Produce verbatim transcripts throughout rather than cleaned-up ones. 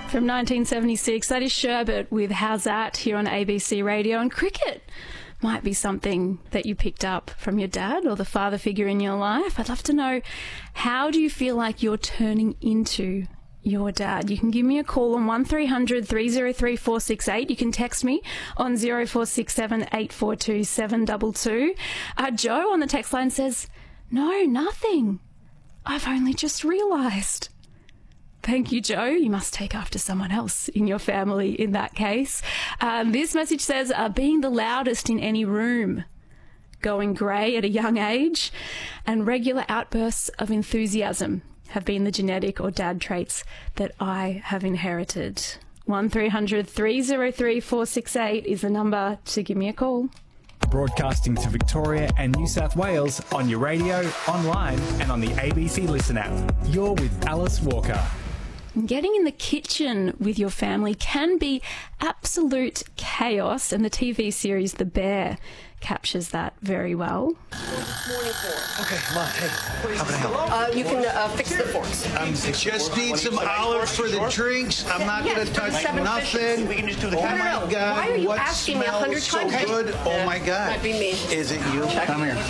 From nineteen seventy-six, that is Sherbet with How's That here on A B C Radio. And cricket might be something that you picked up from your dad or the father figure in your life. I'd love to know, how do you feel like you're turning into your dad? You can give me a call on one three hundred three oh three four six eight. You can text me on zero four six seven eight four two seven two two. Uh, Joe on the text line says, no, nothing. I've only just realised. Thank you, Joe. You must take after someone else in your family in that case. Um, this message says, uh, being the loudest in any room, going grey at a young age, and regular outbursts of enthusiasm have been the genetic or dad traits that I have inherited. one three hundred three oh three four six eight is the number to give me a call. Broadcasting to Victoria and New South Wales on your radio, online and on the A B C Listen app. You're with Alice Walker. Getting in the kitchen with your family can be absolute chaos, and the T V series The Bear captures that very well. Morning fork. Okay, come on. Hey, how can I help? Uh, you can uh, fix the forks. Um, Just need some olives for the drinks. I'm not Yes, going to for the touch seven nothing. fishes. We can just do the Oh No, no, my no. God! Why are you what asking me a smells hundred so times? good? Oh my God! Might be me. Is it you? Come here.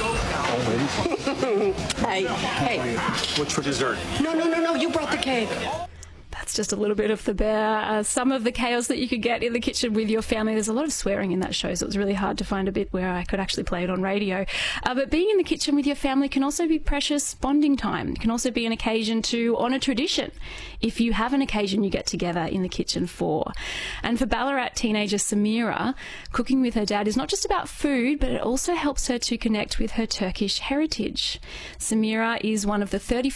Hey, hey. What's for dessert? No, no, no, no. You brought the cake. That's just a little bit of The Bear. Uh, some of the chaos that you could get in the kitchen with your family. There's a lot of swearing in that show, so it was really hard to find a bit where I could actually play it on radio. Uh, but being in the kitchen with your family can also be precious bonding time. It can also be an occasion to honour tradition, if you have an occasion you get together in the kitchen for. And for Ballarat teenager Samira, cooking with her dad is not just about food, but it also helps her to connect with her Turkish heritage. Samira is one of the thirty-five